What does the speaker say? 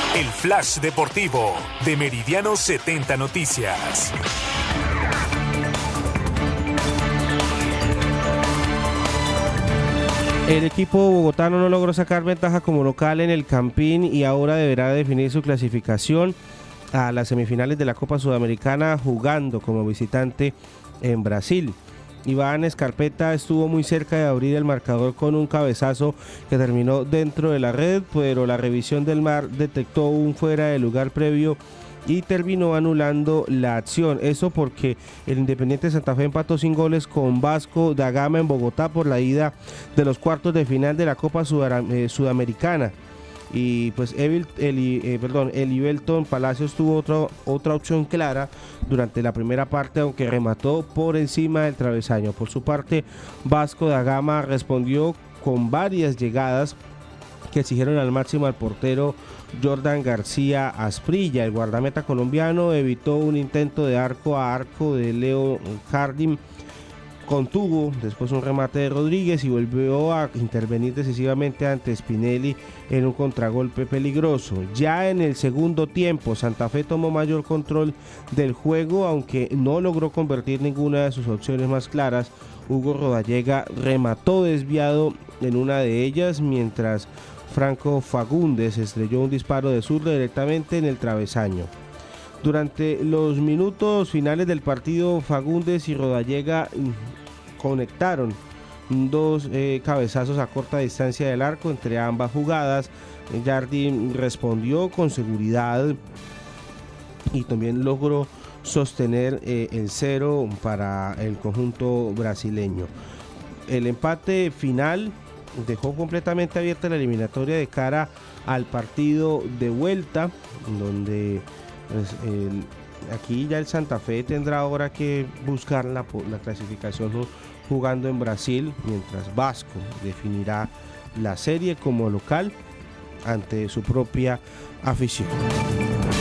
El Flash Deportivo de Meridiano 70 Noticias. El equipo bogotano no logró sacar ventaja como local en el Campín y ahora deberá definir su clasificación a las semifinales de la Copa Sudamericana jugando como visitante en Brasil. Iván Escarpeta estuvo muy cerca de abrir el marcador con un cabezazo que terminó dentro de la red, pero la revisión del VAR detectó un fuera de lugar previo y terminó anulando la acción. Eso porque el Independiente Santa Fe empató sin goles con Vasco da Gama en Bogotá por la ida de los cuartos de final de la Copa Sudamericana. Y pues Elivelton Palacios tuvo otra opción clara durante la primera parte, aunque remató por encima del travesaño. Por su parte, Vasco da Gama respondió con varias llegadas que exigieron al máximo al portero Jordan García Asprilla. El guardameta colombiano evitó un intento de arco a arco de Leo Jardim, contuvo después un remate de Rodríguez y volvió a intervenir decisivamente ante Spinelli en un contragolpe peligroso. Ya en el segundo tiempo, Santa Fe tomó mayor control del juego, aunque no logró convertir ninguna de sus opciones más claras. Hugo Rodallega remató desviado en una de ellas, mientras Franco Fagundes estrelló un disparo de zurda directamente en el travesaño. Durante los minutos finales del partido, Fagundes y Rodallega conectaron dos cabezazos a corta distancia del arco entre ambas jugadas. Jardim respondió con seguridad y también logró sostener el cero para el conjunto brasileño. El empate final dejó completamente abierta la eliminatoria de cara al partido de vuelta, donde aquí ya el Santa Fe tendrá ahora que buscar la clasificación jugando en Brasil, mientras Vasco definirá la serie como local ante su propia afición.